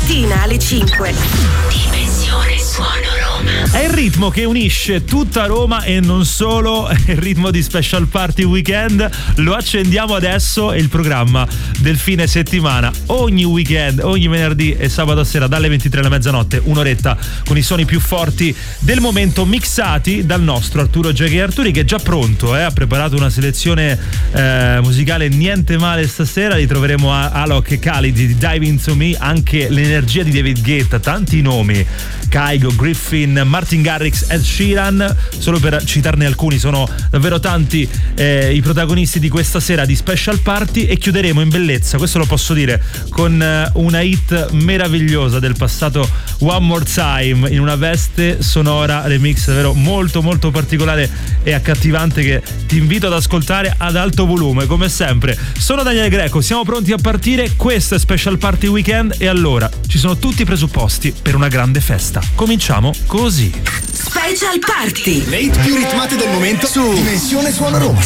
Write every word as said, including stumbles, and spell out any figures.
mattina alle cinque. Dimensione Suono Roma. È il ritmo che unisce tutta Roma e non solo, è il ritmo di Special Party Weekend. Lo accendiamo adesso, è il programma del fine settimana. Ogni weekend, ogni venerdì e sabato sera dalle ventitré alla mezzanotte, un'oretta con i suoni più forti del momento mixati dal nostro Arturo J K Arturi, che è già pronto, eh? Ha preparato una selezione eh, musicale niente male stasera. Li troveremo a Alok e Khalid di Dive Into Me, anche l'energia di David Guetta, tanti nomi, Kygo, Griffin, Martin Garrix, Ed Sheeran, solo per citarne alcuni. Sono davvero tanti eh, i protagonisti di questa sera di Special Party, e chiuderemo in bellezza, questo lo posso dire, con eh, una hit meravigliosa del passato, One More Time, in una veste sonora remix davvero molto molto particolare e accattivante, che ti invito ad ascoltare ad alto volume. Come sempre sono Daniele Greco, siamo pronti a partire. Questo è Special Party Weekend e allora ci sono tutti i presupposti per una grande festa. Cominciamo così. Special Party, le hit più ritmate del momento su Dimensione Suono Roma.